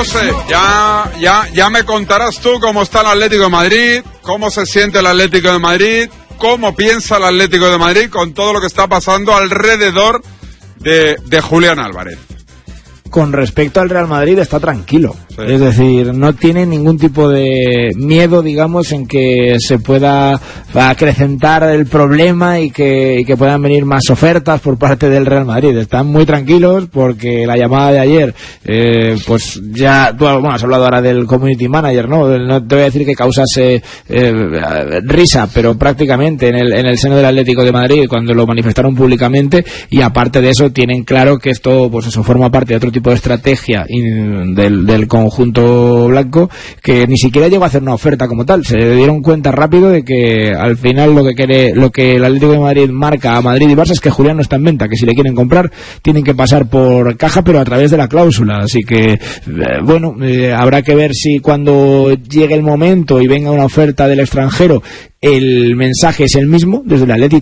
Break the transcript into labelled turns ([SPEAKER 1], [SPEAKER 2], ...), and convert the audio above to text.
[SPEAKER 1] José, ya me contarás tú cómo está el Atlético de Madrid, cómo se siente el Atlético de Madrid, cómo piensa el Atlético de Madrid con todo lo que está pasando alrededor de Julián Álvarez.
[SPEAKER 2] Con respecto al Real Madrid está tranquilo,
[SPEAKER 1] sí.
[SPEAKER 2] Es decir, no tiene ningún tipo de miedo, digamos, en que se pueda acrecentar el problema y que puedan venir más ofertas por parte del Real Madrid. Están muy tranquilos porque la llamada de ayer, pues ya tú has hablado ahora del community manager, no te voy a decir que causase risa, pero prácticamente en el seno del Atlético de Madrid cuando lo manifestaron públicamente, y aparte de eso tienen claro que esto, pues eso, forma parte de otro tipo de estrategia del conjunto blanco, que ni siquiera llegó a hacer una oferta como tal. Se dieron cuenta rápido de que al final lo que el Atlético de Madrid marca a Madrid y Barça es que Julián no está en venta, que si le quieren comprar tienen que pasar por caja, pero a través de la cláusula. Así que habrá que ver si cuando llegue el momento y venga una oferta del extranjero el mensaje es el mismo desde el Atlético